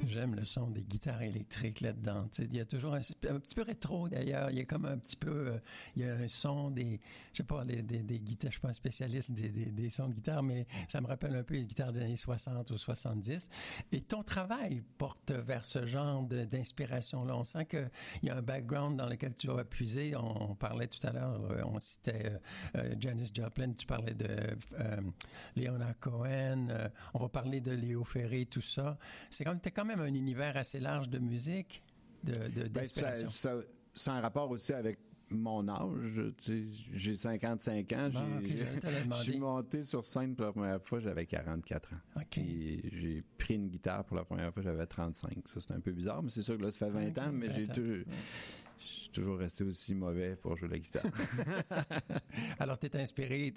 J'aime le son des guitares électriques là-dedans. Tu sais, il y a toujours un petit peu rétro d'ailleurs. Il y a comme un petit peu, il y a un son des, je sais pas, des guitares. Je suis pas un spécialiste des sons de guitare, mais ça me rappelle un peu les guitares des années 60 ou 70. Et ton travail porte vers ce genre d'inspiration-là. On sent qu'il y a un background dans lequel tu vas puiser. On parlait tout à l'heure, on citait Janis Joplin. Tu parlais de Leonard Cohen. On va parler de Léo Ferré, tout ça. T'as quand même un univers assez large de musique, d'inspiration. Ça a un rapport aussi avec mon âge. Tu sais, j'ai 55 ans. Je suis monté sur scène pour la première fois, j'avais 44 ans. Okay. Puis j'ai pris une guitare pour la première fois, j'avais 35. Ça, c'est un peu bizarre, mais c'est sûr que là, ça fait 20 ans, mais je suis toujours resté aussi mauvais pour jouer la guitare. Alors, tu es inspiré,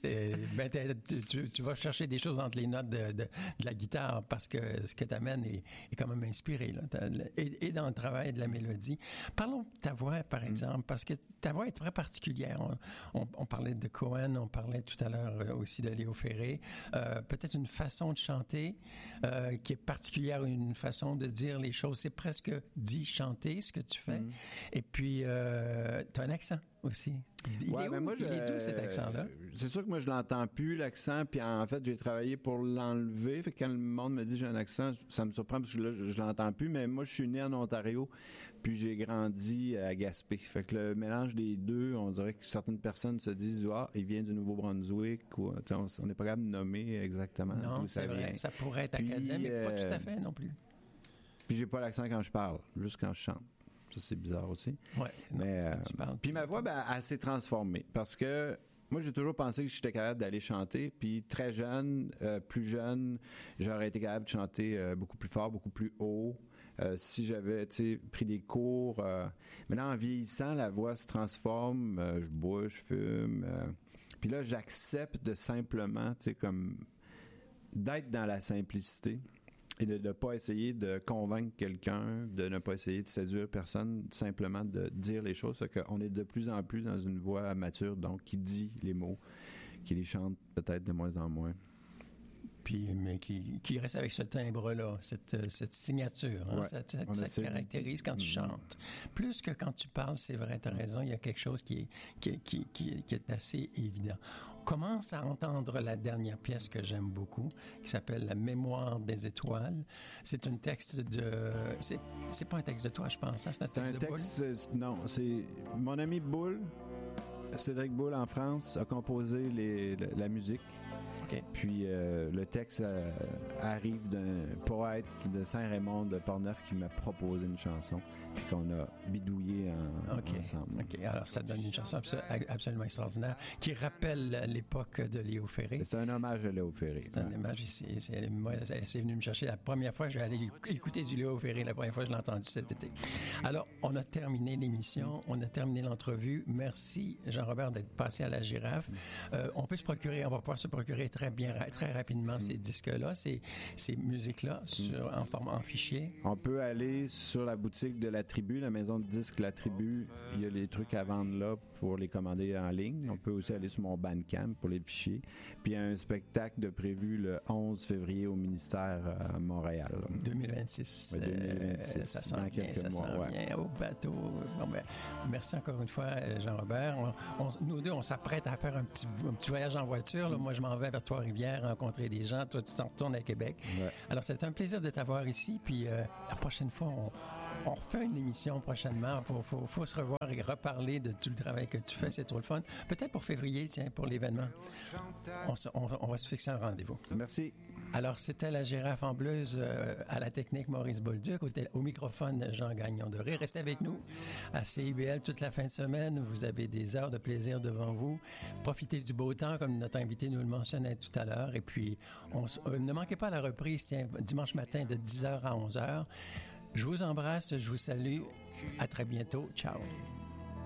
tu vas chercher des choses entre les notes de la guitare parce que ce que tu amènes est quand même inspiré, là, et dans le travail de la mélodie. Parlons de ta voix, par exemple, parce que ta voix est très particulière. On parlait de Cohen, on parlait tout à l'heure aussi de Léo Ferré. Peut-être une façon de chanter qui est particulière, une façon de dire les choses. C'est presque dit chanter, ce que tu fais. Et puis, tu as un accent aussi. Il est d'où cet accent-là? C'est sûr que moi, je l'entends plus, l'accent, puis en fait, j'ai travaillé pour l'enlever. Fait que quand le monde me dit que j'ai un accent, ça me surprend parce que là, je l'entends plus, mais moi, je suis né en Ontario, puis j'ai grandi à Gaspé. Fait que le mélange des deux, on dirait que certaines personnes se disent « Ah, il vient du Nouveau-Brunswick », ou on n'est pas capable de nommer exactement d'où ça vient. Ça pourrait être acadien, mais pas tout à fait non plus. Puis j'ai pas l'accent quand je parle, juste quand je chante. Ça, c'est bizarre aussi. Ouais, mais puis ma voix, elle s'est transformée parce que moi, j'ai toujours pensé que j'étais capable d'aller chanter. Puis très jeune, plus jeune, j'aurais été capable de chanter beaucoup plus fort, beaucoup plus haut. Si j'avais pris des cours. Maintenant, en vieillissant, la voix se transforme. Je bois, je fume. Puis là, j'accepte de simplement, comme d'être dans la simplicité. Et de ne pas essayer de convaincre quelqu'un, de ne pas essayer de séduire personne, simplement de dire les choses. Fait qu'on est de plus en plus dans une voix mature, donc qui dit les mots, qui les chante peut-être de moins en moins. Puis, mais qui reste avec ce timbre-là, cette signature, hein, ça te caractérise quand tu chantes. Plus que quand tu parles, c'est vrai, tu as raison, il y a quelque chose qui est assez évident. On commence à entendre la dernière pièce que j'aime beaucoup, qui s'appelle La mémoire des étoiles. C'est un texte de... C'est pas un texte de toi, je pense, hein? C'est un texte de Boule? Non, c'est mon ami Boule, Cédric Boule en France, a composé la musique. Okay. Puis le texte arrive d'un poète de Saint-Raymond de Portneuf qui m'a proposé une chanson, puis qu'on a bidouillé ensemble. OK, alors ça donne une chanson absolument extraordinaire qui rappelle l'époque de Léo Ferré. C'est un hommage à Léo Ferré. C'est un hommage ici. Moi, c'est venu me chercher la première fois. Je vais aller écouter du Léo Ferré la première fois que je l'ai entendu cet été. Alors, on a terminé l'émission, on a terminé l'entrevue. Merci, Jean-Robert, d'être passé à la Girafe. On va pouvoir se procurer très rapidement ces disques-là, ces musiques-là en fichier. On peut aller sur la boutique de La Tribu, la maison de disques La Tribu. Il y a les trucs à vendre là pour les commander en ligne. On peut aussi aller sur mon Bandcamp pour les fichiers. Puis il y a un spectacle de prévu le 11 février au ministère à Montréal. 2026. Oui, 2026. Ça sent bien au bateau. Bon, merci encore une fois, Jean-Robert. Nous deux, on s'apprête à faire un petit voyage en voiture. Là. Moi, je m'en vais vers Trois-Rivières, rencontrer des gens. Toi, tu t'en retournes à Québec. Ouais. Alors, c'est un plaisir de t'avoir ici. Puis, la prochaine fois, on refait une émission prochainement. Faut se revoir et reparler de tout le travail que tu fais. C'est trop le fun. Peut-être pour février, tiens, pour l'événement. On va se fixer un rendez-vous. Merci. Alors, c'était la Girafe en Bleuse à la technique Maurice Bolduc, au microphone Jean Gagnon de Rire. Restez avec nous à CIBL toute la fin de semaine. Vous avez des heures de plaisir devant vous. Profitez du beau temps, comme notre invité nous le mentionnait tout à l'heure. Et puis, ne manquez pas la reprise, dimanche matin de 10h à 11h. Je vous embrasse, je vous salue. À très bientôt. Ciao.